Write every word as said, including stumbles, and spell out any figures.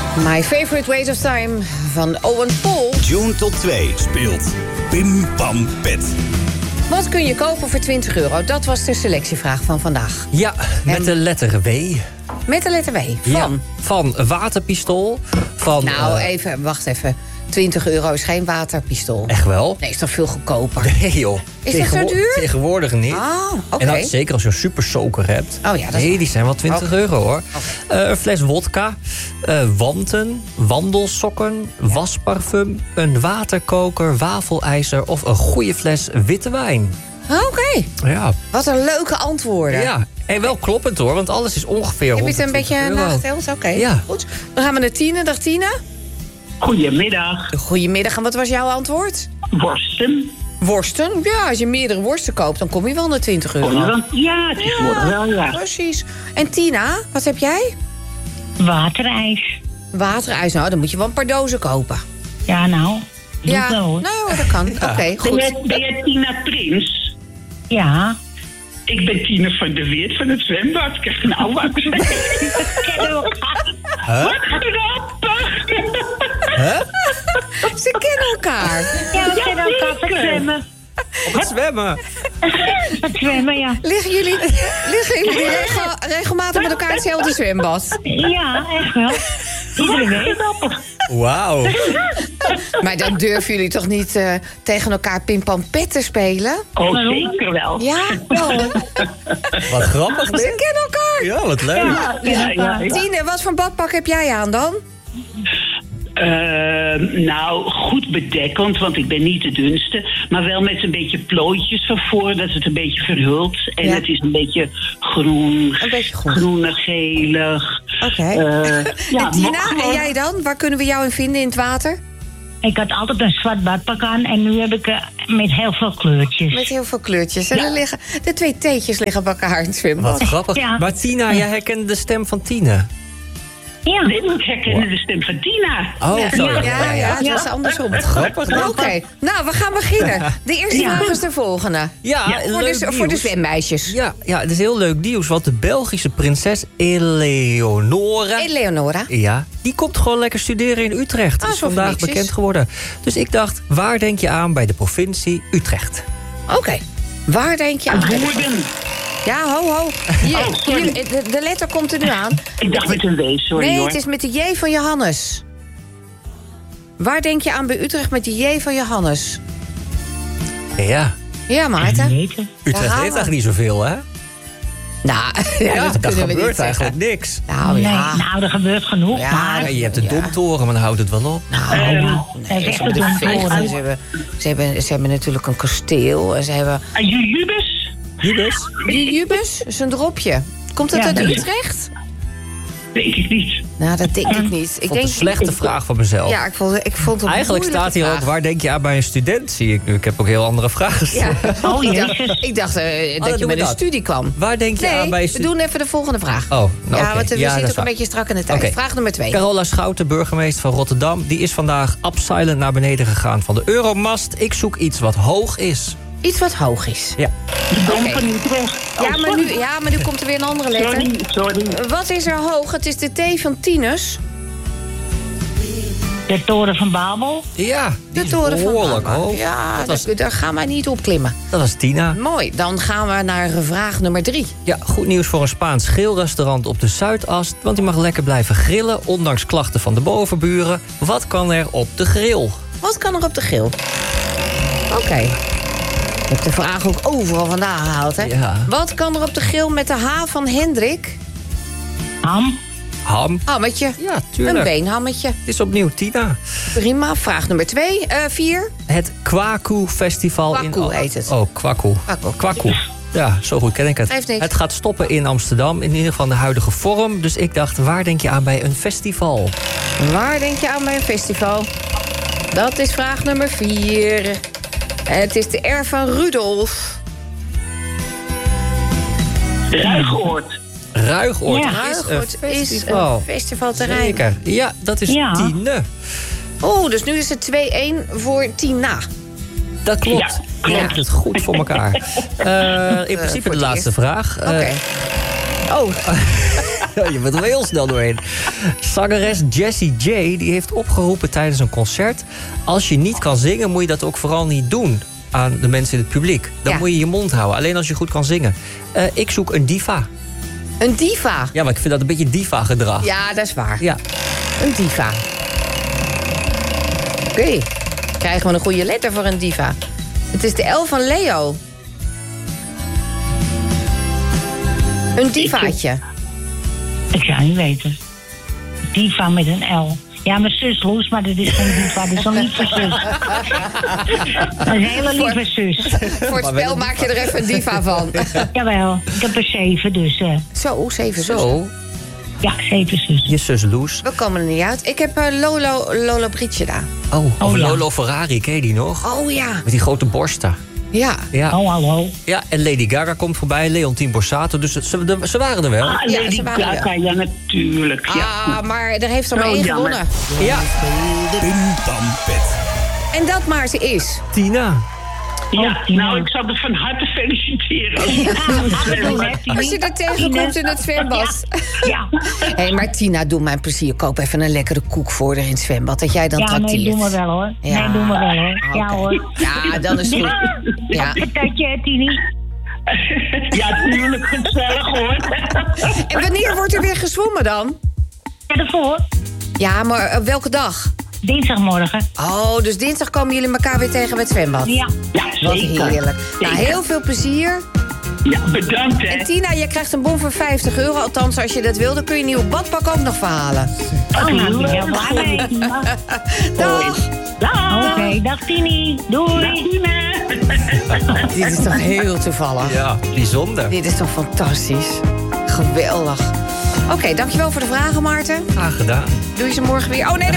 My Favorite Ways of Time van Owen Paul. June tot twee speelt Pim Pam Pet. Wat kun je kopen voor twintig euro? Dat was de selectievraag van vandaag. Ja, met En- de letter W. Met de letter W. Van? Ja, van waterpistool. Van, Nou, eh, even, wacht even. twintig euro is geen waterpistool. Echt wel? Nee, is toch veel goedkoper? Nee joh. Is dat zo Tegenwo- duur? Tegenwoordig niet. Ah, oké. En dan, zeker als je een super soaker hebt. Oh ja, dat is nee, waar. die zijn wel twintig Oké. euro hoor. Eh, een fles wodka, eh, wanten, wandelsokken, wasparfum, een waterkoker, wafelijzer of een goede fles witte wijn. Oké, Ja, wat een leuke antwoorden. ja. En wel kloppend hoor, want alles is ongeveer Heb je het een beetje honderdtwintig euro. nageteld? Oké, Ja. goed. Dan gaan we naar Tine. Dag Tine. Goedemiddag. Goedemiddag, en wat was jouw antwoord? Worsten. Worsten? Ja, als je meerdere worsten koopt, dan kom je wel naar twintig euro. Want ja, het is tegenwoordig wel, ja. Precies. En Tina, wat heb jij? Waterijs. Waterijs. Nou, dan moet je wel een paar dozen kopen. Ja, nou. Doe Ja, ik wel, hoor. nou, dat kan. Oké, Ben goed. jij, ben jij Tina Prins? Ja. Ik ben Tina van der Weert van het zwembad. Kijk, nou wat. Kennen we elkaar? Wat grappig. Ze kennen elkaar. Ja, we kennen elkaar van het zwemmen. Wat zwemmen. Het zwemmen, ja. Liggen jullie, liggen jullie regel- regelmatig met elkaar in hetzelfde zwembad? Ja, echt wel. Iedere week. Wauw. Maar dan durven jullie toch niet eh, tegen elkaar pimpam-pet te spelen? Oh, zeker wel. Ja, wel. Wat grappig dit. Ze kennen elkaar. Ja, wat leuk. Ja, Ja, ja, ja. Tine, wat voor badpak heb jij aan dan? Eh, nou, goed bedekkend, want ik ben niet de dunste. Maar wel met een beetje plooitjes van voor, dat het een beetje verhult. En Ja. het is een beetje groen. Een beetje groen. Groenig, gelig. Oké. Eh, ja, En Tina, maar- en jij dan? Waar kunnen we jou in vinden in het water? Ik had altijd een zwart badpak aan en nu heb ik eh, met heel veel kleurtjes. Met heel veel kleurtjes. En er liggen, de twee theetjes liggen bij elkaar in het zwembad. Wat grappig. Ja. Maar Tina, jij herkende de stem van Tine. Ja. Nee, ik herkende de stem van Tina. Oh, Ja, zo. ja, ja, ja, dat is andersom. Grappig. Oké, nou, we gaan beginnen. De eerste Ja. vraag is de volgende. Ja, Ja, Voor leuk de, voor de nieuws. zwemmeisjes. Ja, ja, het is heel leuk nieuws, want de Belgische prinses Eleonora... Eleonora. Ja, die komt gewoon lekker studeren in Utrecht. Ah, is zo voor vandaag niksjes. bekend geworden. Dus ik dacht, waar denk je aan bij de provincie Utrecht? Oké. Waar denk je aan? Woerden. Ja, ho, ho. Hier, Oh, sorry. hier, de, de letter komt er nu aan. Ik dacht met een W, sorry Nee, hoor. het is met de J van Johannes. Waar denk je aan bij Utrecht met de J van Johannes? Ja, Ja, Maarten? Weten. Utrecht gaan heeft we. eigenlijk niet zoveel, hè? Nou, ja, Ja, dat daar kunnen we niet gebeurt zeggen. eigenlijk niks. Nou Nee, ja. nou, er gebeurt genoeg, Ja, maar... Ja, je hebt de Ja. Domtoren, maar dan houdt het wel op. Nou, Ehm, nee, dat is ze echt hebben een de vechten, toren. ze hebben, ze, hebben, ze hebben natuurlijk een kasteel. En ze hebben En Jujubes? Jubes? Jubus, is een dropje. Komt dat Ja, uit dat is- Utrecht? Weet ik niet. Nou, dat denk ik niet. Ik Ik vond denk, een slechte vraag van mezelf. Ja, ik vond, ik vond het een Eigenlijk staat moeilijke hier ook, vraag. waar denk je aan bij een student, zie ik nu. Ik heb ook heel andere vragen Ja. gesteld. Oh, ik dacht, jezus. ik dacht eh, dat dan je doen met we een dat. studie kwam. Waar denk je aan bij Nee, een we student? doen even de volgende vraag. Oh, nou ja, oké. want we Ja, dat zitten is ook een waar. beetje strak in de tijd. Oké. Vraag nummer twee. Carola Schouten, burgemeester van Rotterdam... die is vandaag upsilent naar beneden gegaan van de Euromast. Ik zoek iets wat hoog is. Iets wat hoog is. Ja. De dom Oké. van Utrecht. Oh, Ja, maar sorry. nu, ja, maar nu komt er weer een andere letter. Sorry, sorry. Wat is er hoog? Het is de T van Tinus. De toren van Babel. Ja, die De is toren van behoorlijk Babel. hoog. Ja, dat, was, daar, daar gaan wij niet op klimmen. dat was Tina. Mooi, dan gaan we naar vraag nummer drie. Ja, goed nieuws voor een Spaans grillrestaurant op de Zuidas. Want die mag lekker blijven grillen, ondanks klachten van de bovenburen. Wat kan er op de grill? Wat kan er op de grill? Oké. Ik heb de vraag ook overal vandaan gehaald, hè? Ja. Wat kan er op de grill met de H van Hendrik? Ham. Ham. Hammetje. Ja, Een tuurlijk. beenhammetje. Het is opnieuw Tina. Prima. Vraag nummer twee. Eh, vier. Het Kwaku Festival in... Kwaku heet het. Oh, Kwaku. Kwaku. Kwaku. Ja, zo goed ken ik het. Heeft niks. Het gaat stoppen in Amsterdam, in ieder geval in de huidige vorm. Dus ik dacht, waar denk je aan bij een festival? Waar denk je aan bij een festival? Dat is vraag nummer vier. Het is de R van Rudolf. Ruigoord. Ruigoord Ja, is Ruigoord een is festival. een festivalterrein. Zeker. Ja, dat is Ja. Tine. Oeh, dus nu is het twee-één voor Tina. Dat klopt. Ja, Je hebt het goed voor elkaar. Eh, in principe voor de het laatste eerst. vraag. Eh, Oké. Oh, Je bent er heel snel doorheen. Zangeres Jessie J die heeft opgeroepen tijdens een concert... als je niet kan zingen, moet je dat ook vooral niet doen aan de mensen in het publiek. Dan Ja. moet je je mond houden, alleen als je goed kan zingen. Uh, ik zoek een diva. Een diva. Ja, maar ik vind dat een beetje diva-gedrag. Ja, dat is waar. Ja. Een diva. Oké. Okay. Krijgen we een goede letter voor een diva. Het is de L van Leo. Een divaatje. Ik zou niet weten. Diva met een L. Ja, mijn zus Loes, maar dat is geen diva. Dat is een lieve zus. Dat is een hele lieve zus. Voor het spel maak je er even een diva van. Jawel, ik heb er zeven, dus... Uh... Zo, zeven zussen. Zo, Ja, zeven zus. je zus Loes. We komen er niet uit. Ik heb uh, Lolo, Lolo Brigida. Oh, of Oh, ja. Lolo Ferrari, ken je die nog? Oh ja. Met die grote borsten. Ja. Ja. Oh, hallo. Ja, en Lady Gaga komt voorbij, Leontien Borsato. Dus het- ze, de- ze waren er wel. Ah, Ja, Lady ze waren Gaga, ja, natuurlijk. Ja. Ah, maar er heeft er maar Oh, één jammer. gewonnen. Ja, Pim Pam Pet. En dat maar ze is. Tina. Ja, Tina. nou, ik zou het van harte feliciteren. Als Als je er tegenkomt in het zwembad. Ja, Hé, hey, maar Tina, doe mij een plezier. Koop even een lekkere koek voor haar in het zwembad. Dat jij dan ja trakteert. nee, doen we wel hoor. Ja. Nee, doen we wel hoor. Ja Oké. hoor. Ja, dan is het goed. Ja. Ja. Patatje, Tini. Ja, natuurlijk gezellig hoor. En wanneer wordt er weer gezwommen dan? Ja, daarvoor. Ja, maar uh, welke dag? Dinsdagmorgen. Oh, dus dinsdag komen jullie elkaar weer tegen bij het zwembad. Ja. Ja, Wat zeker. heerlijk. Nou, Zeker. heel veel plezier. Ja, bedankt hè. En Tina, je krijgt een bon voor vijftig euro. Althans, als je dat wil, dan kun je een nieuw badpak ook nog verhalen. Oh, nou, ik ben heel blij mee. Dag. Dag. Oké, dag Tini. Doei. Dit is toch heel toevallig. Ja, bijzonder. Dit is toch fantastisch. Geweldig. Oké, dankjewel voor de vragen, Maarten. Graag gedaan. Doe je ze morgen weer. Oh nee,